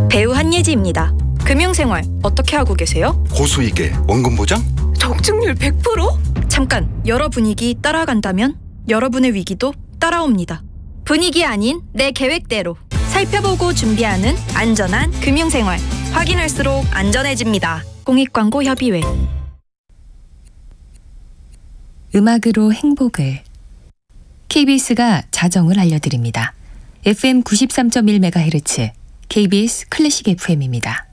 배우 한예지입니다. 금융생활 어떻게 하고 계세요? 고수익에 원금 보장? 적중률 100%? 잠깐, 여러 분위기 따라간다면 여러분의 위기도 따라옵니다. 분위기 아닌 내 계획대로 살펴보고 준비하는 안전한 금융생활. 확인할수록 안전해집니다. 공익광고협의회. 음악으로 행복을. KBS가 자정을 알려드립니다. FM 93.1MHz KBS 클래식 FM입니다.